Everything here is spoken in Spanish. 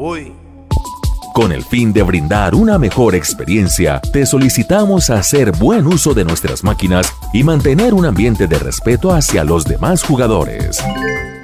Uy. Con el fin de brindar una mejor experiencia, te solicitamos hacer buen uso de nuestras máquinas y mantener un ambiente de respeto hacia los demás jugadores.